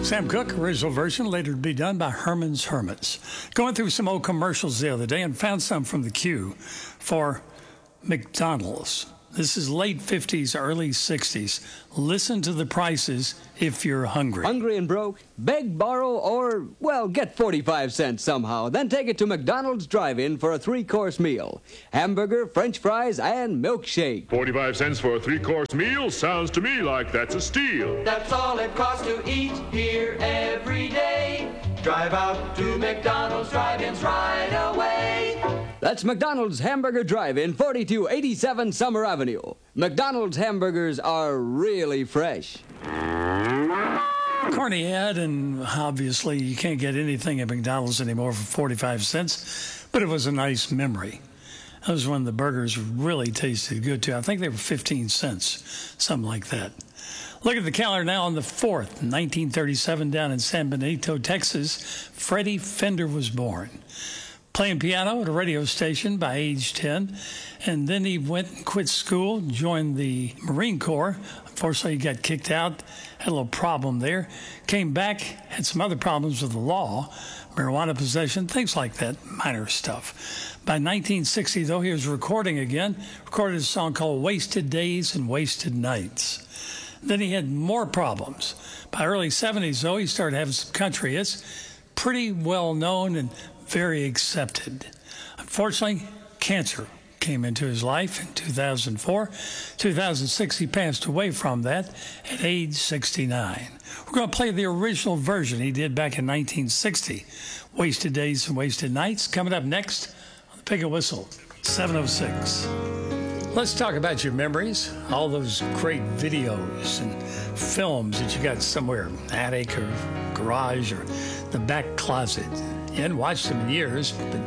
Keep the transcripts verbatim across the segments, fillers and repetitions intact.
Sam Cooke, original version, later to be done by Herman's Hermits. Going through some old commercials the other day and found some from the queue for McDonald's. This is late fifties, early sixties. Listen to the prices if you're hungry. Hungry and broke? Beg, borrow, or, well, get forty-five cents somehow. Then take it to McDonald's Drive-In for a three-course meal. Hamburger, French fries, and milkshake. forty-five cents for a three-course meal? Sounds to me like that's a steal. That's all it costs to eat here every day. Drive out to McDonald's Drive-Ins right away. That's McDonald's Hamburger Drive-In, forty-two eighty-seven Summer Avenue. McDonald's hamburgers are really fresh. Corny ad, and obviously you can't get anything at McDonald's anymore for forty-five cents, but it was a nice memory. That was when the burgers really tasted good, too. I think they were fifteen cents, something like that. Look at the calendar now on the fourth, nineteen thirty-seven, down in San Benito, Texas. Freddie Fender was born. Playing piano at a radio station by age ten, and then he went and quit school, joined the Marine Corps. Unfortunately, he got kicked out, had a little problem there. Came back, had some other problems with the law, marijuana possession, things like that, minor stuff. By nineteen sixty, though, he was recording again, recorded a song called Wasted Days and Wasted Nights. Then he had more problems. By early seventies, though, he started having some country hits, pretty well known and very accepted. Unfortunately, cancer came into his life in two thousand four. two thousand six, he passed away from that at age sixty-nine. We're going to play the original version he did back in nineteen sixty. Wasted Days and Wasted Nights, coming up next on the Pig and Whistle, seven oh six. Let's talk about your memories, all those great videos and films that you got somewhere, attic or garage or the back closet. You hadn't watched them in years, but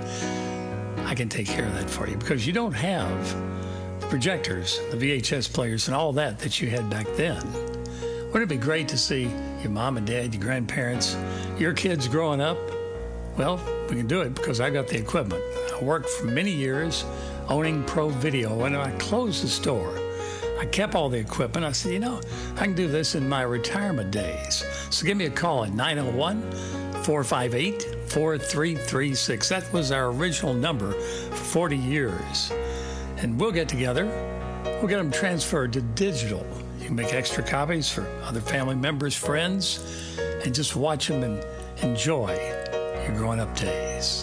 I can take care of that for you because you don't have the projectors, the V H S players, and all that that you had back then. Wouldn't it be great to see your mom and dad, your grandparents, your kids growing up? Well, we can do it because I got the equipment. I worked for many years owning Pro Video. When I closed the store, I kept all the equipment. I said, you know, I can do this in my retirement days. So give me a call at nine oh one, four five eight, four three three six. That was our original number for forty years. And we'll get together. We'll get them transferred to digital. You can make extra copies for other family members, friends, and just watch them and enjoy your growing up days.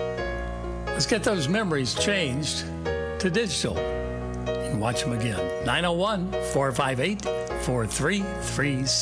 Let's get those memories changed to digital. You can watch them again. nine oh one, four five eight, four three three six.